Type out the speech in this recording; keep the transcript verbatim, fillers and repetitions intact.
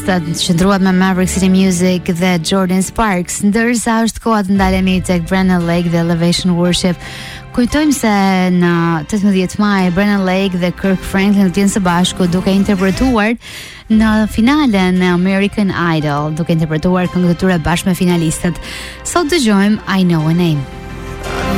finalistët, qëndruat me Maverick City Music dhe Jordan Sparks, ndërsa është koha të ndalemi tek Brennan Lake dhe Elevation Worship. Kujtojmë se në tetëmbëdhjetë maj Brennan Lake dhe Kirk Franklin të jenë së bashku duke interpretuar në finalen e American Idol, duke interpretuar këngët e tyre bashkë me finalistët. Sot dëgjojmë I Know a Name.